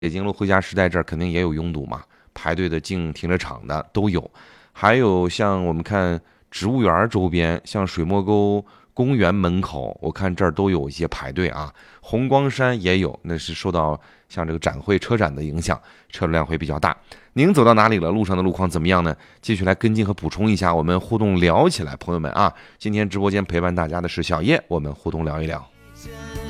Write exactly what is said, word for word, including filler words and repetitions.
北京路汇佳时代这儿肯定也有拥堵嘛，排队的进停车场的都有，还有像我们看植物园周边，像水墨沟公园门口，我看这儿都有一些排队啊。红光山也有，那是受到像这个展会车展的影响，车流量会比较大。您走到哪里了？路上的路况怎么样呢？继续来跟进和补充一下，我们互动聊起来，朋友们啊，今天直播间陪伴大家的是小叶，我们互动聊一聊。